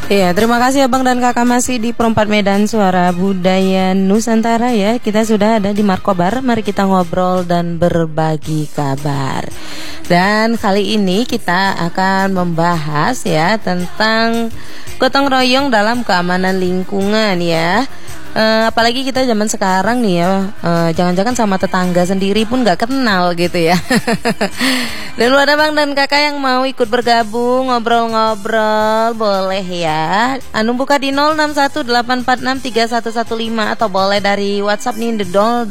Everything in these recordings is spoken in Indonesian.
Iya, terima kasih Abang dan Kakak masih di Perempat Medan Suara Budaya Nusantara ya. Kita sudah ada di Markobar. Mari kita ngobrol dan berbagi kabar. Dan kali ini kita akan membahas ya tentang gotong royong dalam keamanan lingkungan ya. Apalagi kita zaman sekarang nih ya, jangan-jangan sama tetangga sendiri pun gak kenal gitu ya. Dan lu ada Bang dan Kakak yang mau ikut bergabung ngobrol-ngobrol, boleh ya. Anu buka di 0618463115 atau boleh dari WhatsApp nih di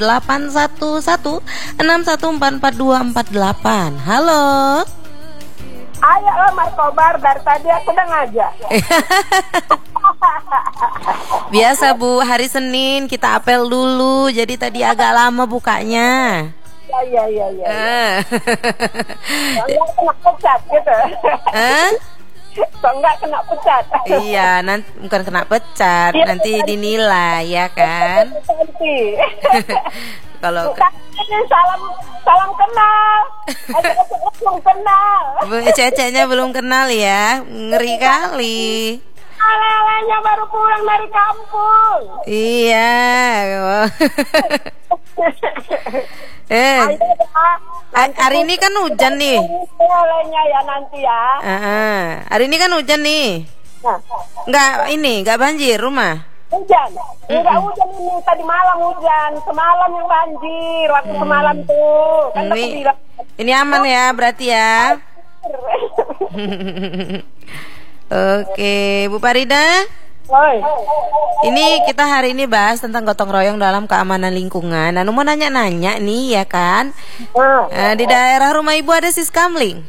081161444248. Halo. Ayo Markobar, dari tadi aku udah ngajak. Biasa Bu, hari Senin kita apel dulu. Jadi tadi agak lama bukanya. Iya. Enggak kena pecat gitu. Enggak kena pecat. Iya, nanti bukan kena pecat, ya, nanti dinilai ya kan. Kalau salam kenal. Belum kenal. Cecenya belum kenal ya. Ngeri kali. Alanya baru pulang dari kampung. Iya. Hari ini kan hujan nih. Alanya ya nanti ya. Hari ini kan hujan nih. Enggak banjir rumah. Hujan. Enggak hujan ini, tadi malam hujan. Semalam yang banjir, waktu semalam tuh. Kan aku bilang. Ini aman ya berarti ya. Oke, Bu Farida. Oi. Ini kita hari ini bahas tentang gotong royong dalam keamanan lingkungan. Nah, mau nanya-nanya nih ya kan. Di daerah rumah Ibu ada siskamling?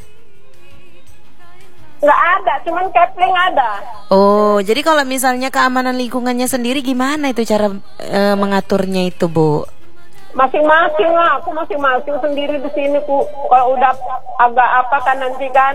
Nggak ada, cuman kepling ada. Oh, jadi kalau misalnya keamanan lingkungannya sendiri gimana itu cara mengaturnya itu, Bu? Masing-masing lah, aku masing-masing sendiri di sini ku. Kalau udah agak apa kan nanti kan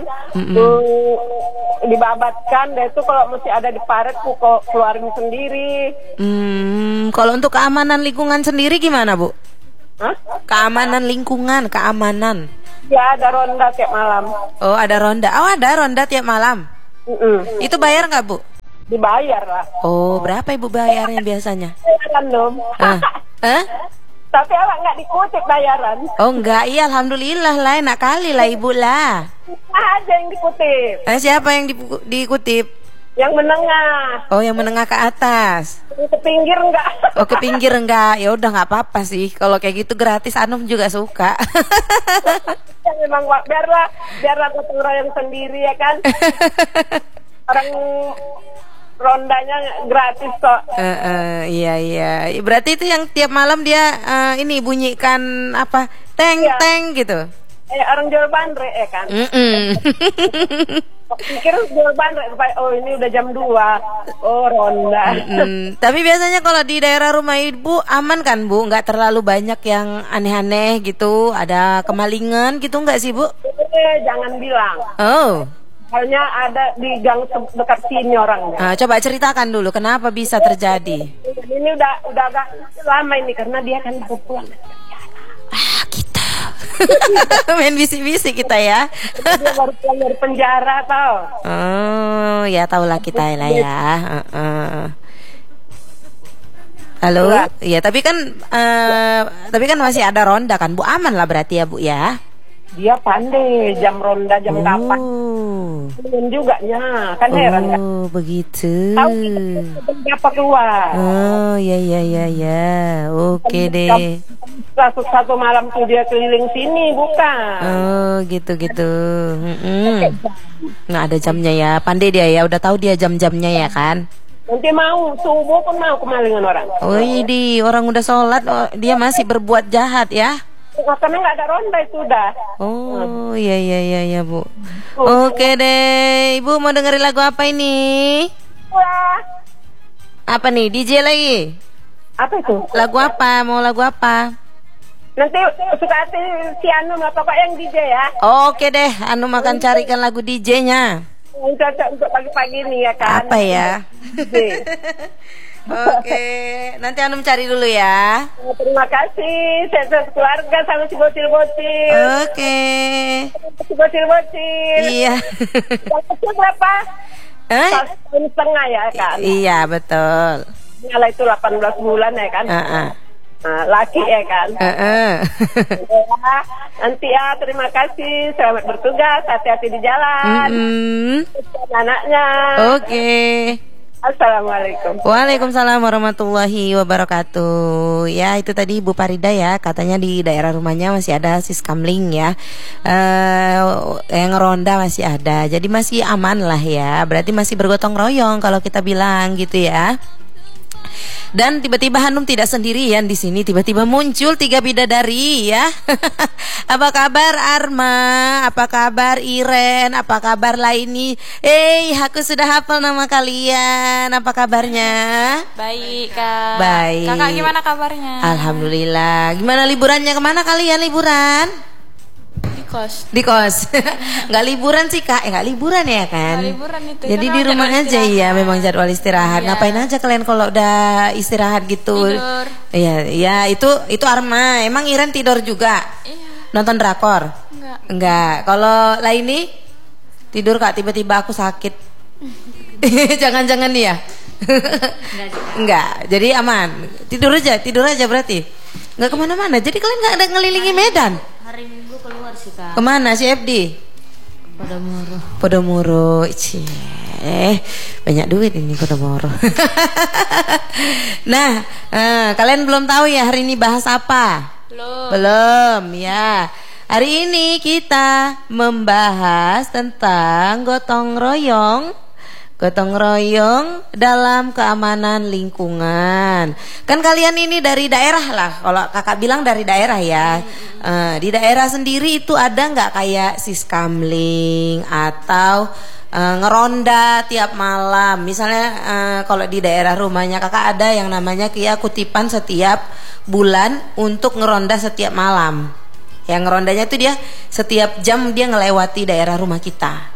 dibabatkan, deh itu kalau masih ada di paret ku keluarin sendiri. Kalau untuk keamanan lingkungan sendiri gimana, Bu? Hah? Keamanan lingkungan, keamanan. Ya ada ronda tiap malam. Oh ada ronda, tiap malam. Itu bayar nggak, Bu? Dibayar lah. Oh berapa Ibu bayarnya biasanya? Bayaran dong. Tapi awak nggak dikutip bayaran. Oh enggak, iya alhamdulillah lah, enak kali lah Ibu lah. Aja yang dikutip. Siapa yang dikutip? Yang menengah. Oh yang menengah ke atas. Ke pinggir enggak? Oh ke pinggir enggak? Ya udah nggak apa-apa sih. Kalau kayak gitu gratis, Anum juga suka. Ya, memang biarlah gotong royong sendiri ya kan. Orang rondanya gratis kok. Iya. Berarti itu yang tiap malam dia ini bunyikan apa? Teng gitu. Orang jual bandre ya kan. Pikir jual bandre, oh ini udah jam 2. Oh ronda. Tapi biasanya kalau di daerah rumah Ibu aman kan, Bu? Nggak terlalu banyak yang aneh-aneh gitu. Ada kemalingan gitu nggak sih, Bu? Jangan bilang. Oh. Soalnya ada di gang dekat sini orangnya. Coba ceritakan dulu kenapa bisa terjadi. Ini udah agak lama ini karena dia kan baru pulang. Kita main bisik-bisik kita ya. Dia baru pulang dari penjara tau. Oh ya tahulah kita lah ya. Halo. Iya tapi kan masih ada ronda kan, Bu, aman lah berarti ya Bu ya. Dia pandai jam ronda jam kapan. Belum juga ya, kan heran kan. Oh, begitu. Tahu berapa keluar. Oh, ya. Oke deh. Satu malam tuh dia keliling sini, bukan. Oh, gitu. Nggak ada jamnya ya. Pandai dia ya, udah tahu dia jam-jamnya ya kan. Nanti mau subuh pun mau kemalingan orang. Oh, ini orang udah sholat, dia masih berbuat jahat ya. Karena nggak ada ronda itu udah. Oh iya Bu. Oke deh, Ibu mau dengerin lagu apa ini? Wah. Apa nih, DJ lagi? Apa itu? Lagu apa? Mau lagu apa? Nanti suka hati si Anum apa Pak yang DJ ya? Oke deh, Anum akan carikan lagu DJ-nya. Cocok untuk pagi-pagi nih ya kan. Apa ya? Oke, nanti Anum cari dulu ya. Terima kasih, sehat keluarga sama si bocil-bocil. Oke. Si bocil-bocil. Iya. Yang kecil berapa? Tahun setengah ya kan? Iya betul. Nyala itu 18 bulan ya kan? Nah, laki ya kan? Ya, nanti ya terima kasih, selamat bertugas, hati-hati di jalan. Anaknya. Oke. Assalamualaikum. Waalaikumsalam warahmatullahi wabarakatuh. Ya itu tadi Bu Farida ya, katanya di daerah rumahnya masih ada siskamling ya, yang ngeronda masih ada, jadi masih aman lah ya. Berarti masih bergotong royong kalau kita bilang gitu ya. Dan tiba-tiba Hanum tidak sendirian di sini, tiba-tiba muncul 3 bidadari ya. Apa kabar Arma? Apa kabar Iren? Apa kabar Laini? Aku sudah hafal nama kalian. Apa kabarnya? Baik Kak. Baik. Kakak gimana kabarnya? Alhamdulillah. Gimana liburannya? Kemana kalian liburan? Di kos. Nggak liburan sih Kak, nggak liburan ya kan? Nggak liburan itu. Jadi di rumah aja ya, memang jadwal istirahat. Iya. Ngapain aja kalian kalau udah istirahat gitu? Tidur. Iya, itu Arma. Emang Iren tidur juga? Iya. Nonton drakor? Enggak. Kalau Laini tidur Kak, tiba-tiba aku sakit. Jangan-jangan nih ya? Enggak. Jadi aman. Tidur aja berarti. Nggak kemana-mana. Jadi kalian nggak ada ngelilingi Medan? Hari Minggu keluar sih Kak. Kemana si FD? Podomoro. Podomoro. Banyak duit ini Podomoro. Nah, kalian belum tahu ya hari ini bahas apa? Belum ya. Hari ini kita membahas tentang gotong royong dalam keamanan lingkungan. Kan kalian ini dari daerah lah. Kalau kakak bilang dari daerah ya. Di daerah sendiri itu ada nggak kayak siskamling atau ngeronda tiap malam? Misalnya kalau di daerah rumahnya kakak ada yang namanya kayak kutipan setiap bulan untuk ngeronda setiap malam. Yang ngerondanya itu dia setiap jam dia ngelewati daerah rumah kita.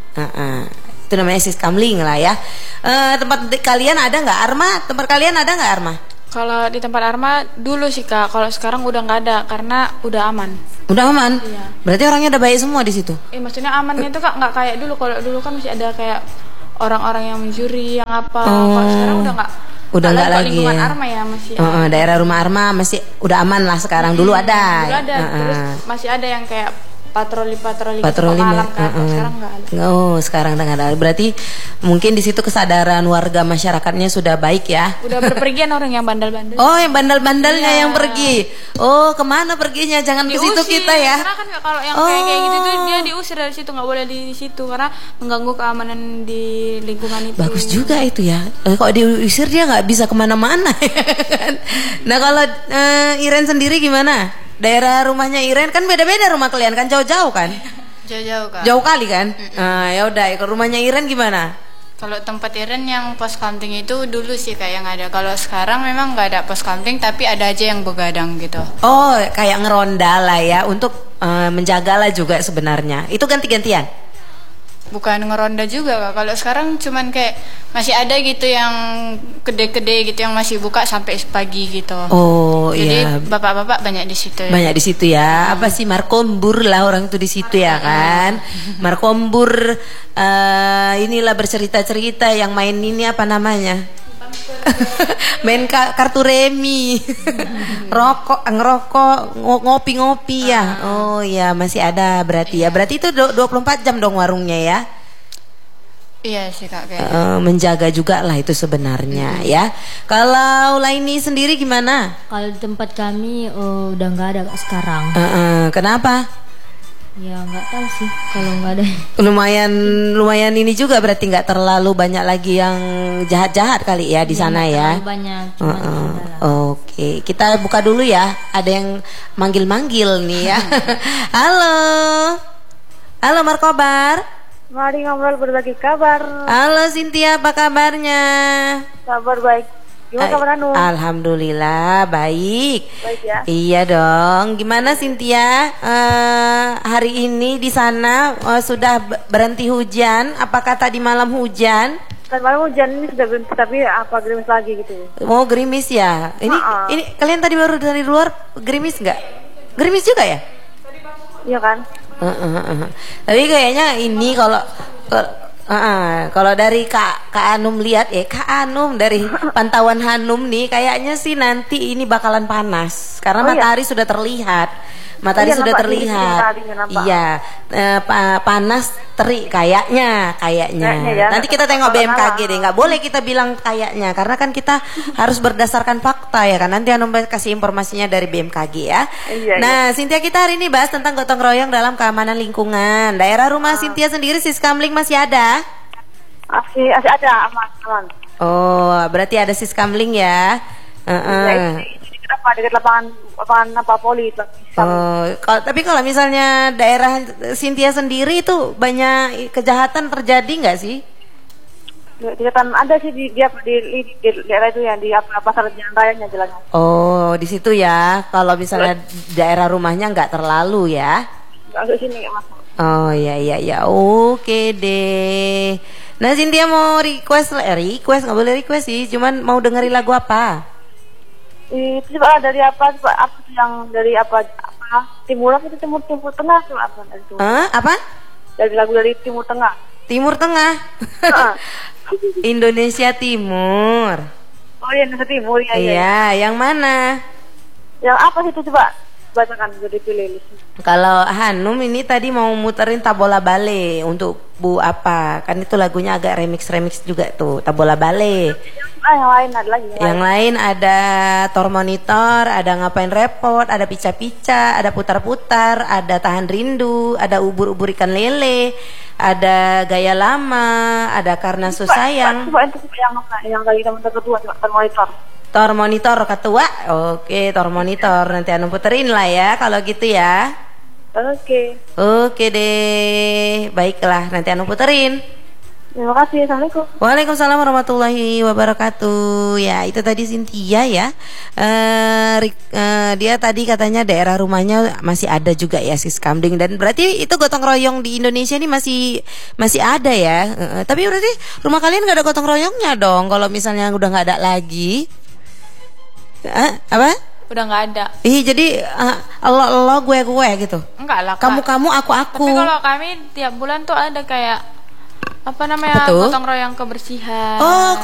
Itu namanya siskamling lah ya. Tempat kalian ada nggak Arma? Tempat kalian ada nggak Arma? Kalau di tempat Arma dulu sih Kak. Kalau sekarang udah nggak ada karena udah aman. Udah aman? Iya. Berarti orangnya udah baik semua di situ? Maksudnya amannya itu Kak nggak kayak dulu. Kalau dulu kan masih ada kayak orang-orang yang mencuri, yang apa. Kalau sekarang udah nggak. Udah nggak lagi lingkungan ya. Arma ya masih. Daerah rumah Arma masih udah aman lah sekarang. Dulu ada. Dulu ada. Terus masih ada yang kayak patroli malam kan. Sekarang nggak ada. Sekarang udah nggak ada. Berarti mungkin di situ kesadaran warga masyarakatnya sudah baik ya. Udah berpergian orang yang bandel-bandel. Yang bandel-bandelnya yang pergi. Kemana perginya? Jangan ke situ kita ya. Karena kan kalau yang kayak gitu tuh dia diusir dari situ, nggak boleh di situ karena mengganggu keamanan di lingkungan itu. Bagus juga itu ya. Kalau diusir dia nggak bisa kemana-mana. Nah kalau Iren sendiri gimana? Daerah rumahnya Iren kan beda-beda rumah kalian kan, jauh-jauh kan? Jauh-jauh Kak. Jauh kali kan? Ya udah, ke rumahnya Iren gimana? Kalau tempat Iren yang pos kamling itu dulu sih kayak yang ada. Kalau sekarang memang nggak ada pos kamling, tapi ada aja yang begadang gitu. Kayak ngeronda lah ya untuk menjagalah juga sebenarnya. Itu ganti-gantian? Bukan ngeronda juga Kak. Kalau sekarang cuman kayak masih ada gitu yang gede-gede gitu yang masih buka sampai pagi gitu. Jadi iya. bapak-bapak banyak di situ. Banyak di situ ya. Apa sih markombur lah orang itu di situ ya kan? Markombur inilah bercerita-cerita yang main ini apa namanya? Main kartu remi. ngerokok, ngopi-ngopi ya. Ya masih ada berarti ya. Berarti itu 24 jam dong warungnya ya. Iya sih Kak kayak menjaga juga lah itu sebenarnya ya. Kalau Laini sendiri gimana? Kalau di tempat kami udah nggak ada Kak, sekarang. Kenapa? Ya nggak tahu sih kalau nggak ada. Lumayan ini juga berarti nggak terlalu banyak lagi yang jahat-jahat kali ya di sana ya. Banyak. Oke, kita buka dulu ya. Ada yang manggil-manggil nih ya. Halo Markobar. Mari ngobrol berbagi kabar. Halo Cynthia, apa kabarnya? Kabar baik. Gimana kabar Anu? Alhamdulillah baik. Baik ya. Iya dong. Gimana Cynthia? Hari ini di sana sudah berhenti hujan? Apakah tadi malam hujan? Tadi malam hujan, ini sudah berhenti tapi apa gerimis lagi gitu. Mau gerimis ya? Ini kalian tadi baru dari luar gerimis nggak? Gerimis juga ya? Iya kan? Tapi kayaknya ini kalau Kalau dari Kak Anum lihat Kak Anum dari pantauan Hanum nih kayaknya sih nanti ini bakalan panas karena matahari sudah terlihat. Matahari sudah terlihat. Iya, panas terik kayaknya. Ya. Nanti kita tengok BMKG deh. Nggak boleh kita bilang kayaknya karena kan kita harus berdasarkan fakta ya kan. Nanti Anum kasih informasinya dari BMKG ya. Nah, Cynthia, kita hari ini bahas tentang gotong royong dalam keamanan lingkungan. Daerah rumah Cynthia sendiri Siskamling masih ada? Masih ada, aman. Oh, berarti ada Siskamling ya. Kenapa dekat lapangan poli? Tapi kalau misalnya daerah Cynthia sendiri itu banyak kejahatan terjadi nggak sih? Kejahatan ada sih di daerah itu ya di pasar jalan rayanya jalannya. Oh, di situ ya. Kalau misalnya daerah rumahnya nggak terlalu ya? Nggak sini nggak masuk. Oh iya. Oke deh. Nah, Cynthia mau request nggak boleh request sih. Cuman mau dengerin lagu apa? Itu coba dari apa yang dari apa timur apa itu timur tengah apa dari itu? Apa? Dari lagu dari timur tengah. Timur tengah. Indonesia Timur. Oh iya, Indonesia Timur ya. Iya, yang mana? Yang apa sih itu coba bacakan jadi playlist. Kalau Hanum ini tadi mau muterin Tabola Bale untuk Bu apa? Kan itu lagunya agak remix juga tuh, Tabola Bale. Yang lain ada lagi. Yang lain ada Tor Monitor, ada Ngapain Repot, ada Pica-Pica, ada Putar-Putar, ada Tahan Rindu, ada Ubur-ubur ikan lele, ada Gaya Lama, ada Karena Susayang. Coba itu yang tadi teman-teman kedua Tor Monitor. Tor Monitor ketua. Oke, Tor Monitor nanti Anu puterin lah ya kalau gitu ya. Oke deh. Baiklah, nanti Anu puterin. Terima kasih. Assalamualaikum. Waalaikumsalam warahmatullahi wabarakatuh. Ya, itu tadi Cynthia ya. Dia tadi katanya daerah rumahnya masih ada juga ya Siskamling, dan berarti itu gotong royong di Indonesia ini masih ada ya. Tapi berarti rumah kalian nggak ada gotong royongnya dong kalau misalnya udah nggak ada lagi. Apa? Udah nggak ada. Jadi Allah gue gitu. Enggak lah. Kamu aku. Tapi kalau kami tiap bulan tuh ada kayak apa namanya gotong royong kebersihan.